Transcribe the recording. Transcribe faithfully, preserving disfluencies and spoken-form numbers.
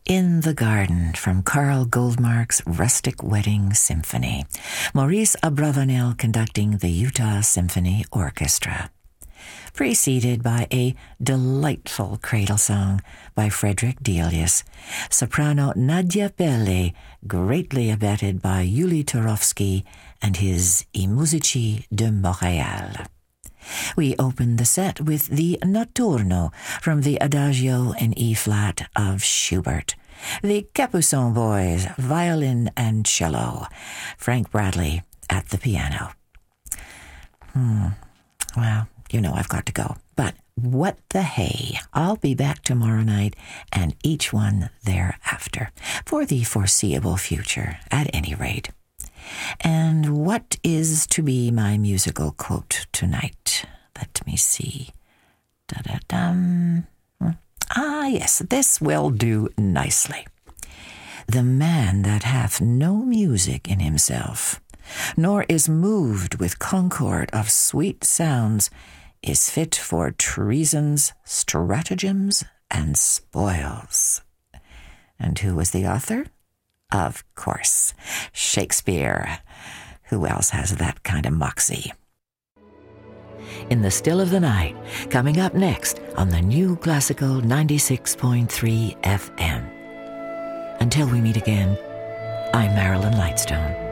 In the Garden from Carl Goldmark's Rustic Wedding Symphony. Maurice Abravanel conducting the Utah Symphony Orchestra. Preceded by a delightful cradle song by Frederick Delius. Soprano Nadia Pelle, greatly abetted by Yuli Turovsky and his I Musici de Montréal. We open the set with the Notturno from the Adagio in E-flat of Schubert. The Capucin Boys, violin and cello. Frank Bradley at the piano. Hmm. Well, you know I've got to go. But what the hey? I'll be back tomorrow night and each one thereafter. For the foreseeable future, at any rate. And what is to be my musical quote tonight? Let me see. Da-da-dum. Ah, yes, this will do nicely. The man that hath no music in himself, nor is moved with concord of sweet sounds, is fit for treasons, stratagems, and spoils. And who was the author? Of course, Shakespeare. Who else has that kind of moxie? In the Still of the Night, coming up next on the New Classical ninety-six point three F M. Until we meet again, I'm Marilyn Lightstone.